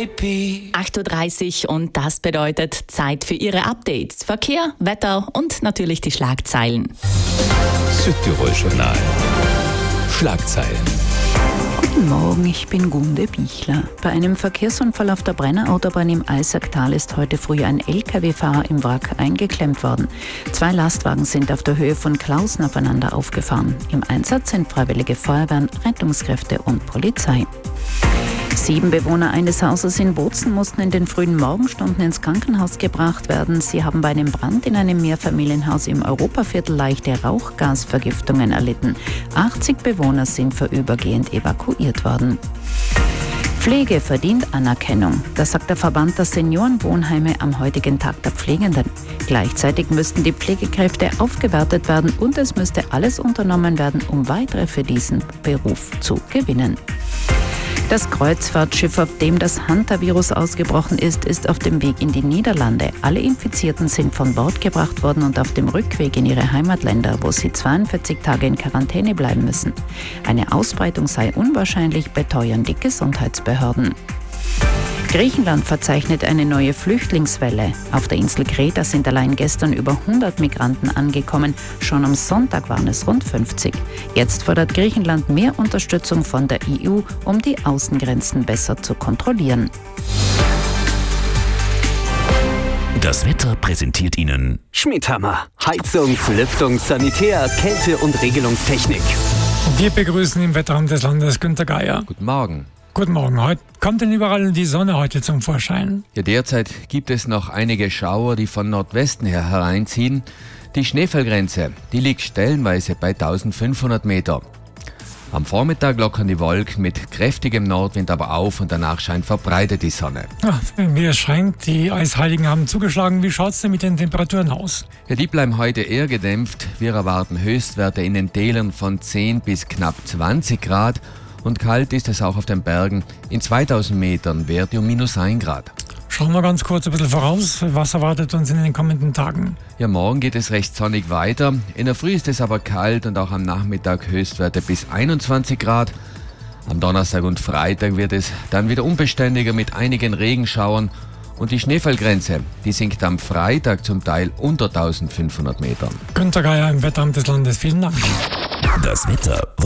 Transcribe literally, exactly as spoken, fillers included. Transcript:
baby. acht Uhr dreißig und das bedeutet Zeit für Ihre Updates. Verkehr, Wetter und natürlich die Schlagzeilen. Südtirol Journal. Schlagzeilen. Guten Morgen, ich bin Gunde Bichler. Bei einem Verkehrsunfall auf der Brennerautobahn im Eisacktal ist heute früh ein L K W-Fahrer im Wrack eingeklemmt worden. Zwei Lastwagen sind auf der Höhe von Klausen aufeinander aufgefahren. Im Einsatz sind Freiwillige Feuerwehren, Rettungskräfte und Polizei. Sieben Bewohner eines Hauses in Bozen mussten in den frühen Morgenstunden ins Krankenhaus gebracht werden. Sie haben bei einem Brand in einem Mehrfamilienhaus im Europaviertel leichte Rauchgasvergiftungen erlitten. achtzig Bewohner sind vorübergehend evakuiert worden. Pflege verdient Anerkennung. Das sagt der Verband der Seniorenwohnheime am heutigen Tag der Pflegenden. Gleichzeitig müssten die Pflegekräfte aufgewertet werden und es müsste alles unternommen werden, um weitere für diesen Beruf zu gewinnen. Das Kreuzfahrtschiff, auf dem das Hantavirus ausgebrochen ist, ist auf dem Weg in die Niederlande. Alle Infizierten sind von Bord gebracht worden und auf dem Rückweg in ihre Heimatländer, wo sie zweiundvierzig Tage in Quarantäne bleiben müssen. Eine Ausbreitung sei unwahrscheinlich, beteuern die Gesundheitsbehörden. Griechenland verzeichnet eine neue Flüchtlingswelle. Auf der Insel Kreta sind allein gestern über hundert Migranten angekommen. Schon am Sonntag waren es rund fünfzig. Jetzt fordert Griechenland mehr Unterstützung von der E U, um die Außengrenzen besser zu kontrollieren. Das Wetter präsentiert Ihnen Schmiedhammer. Heizungs-, Lüftungs-, Sanitär-, Kälte- und Regelungstechnik. Wir begrüßen im Wetteramt des Landes Günther Geier. Guten Morgen. Guten Morgen. Heute kommt denn überall die Sonne heute zum Vorschein? Ja, derzeit gibt es noch einige Schauer, die von Nordwesten her hereinziehen. Die Schneefallgrenze, die liegt stellenweise bei eintausendfünfhundert Meter. Am Vormittag lockern die Wolken mit kräftigem Nordwind aber auf und danach scheint verbreitet die Sonne. Ach, wie es scheint, die Eisheiligen haben zugeschlagen. Wie schaut es denn mit den Temperaturen aus? Ja, die bleiben heute eher gedämpft. Wir erwarten Höchstwerte in den Tälern von zehn bis knapp zwanzig Grad. Und kalt ist es auch auf den Bergen. In zweitausend Metern Werte um minus ein Grad. Schauen wir ganz kurz ein bisschen voraus. Was erwartet uns in den kommenden Tagen? Ja, morgen geht es recht sonnig weiter. In der Früh ist es aber kalt und auch am Nachmittag Höchstwerte bis einundzwanzig Grad. Am Donnerstag und Freitag wird es dann wieder unbeständiger mit einigen Regenschauern. Und die Schneefallgrenze, die sinkt am Freitag zum Teil unter eintausendfünfhundert Metern. Günther Geier im Wetteramt des Landes. Vielen Dank. das Wetter.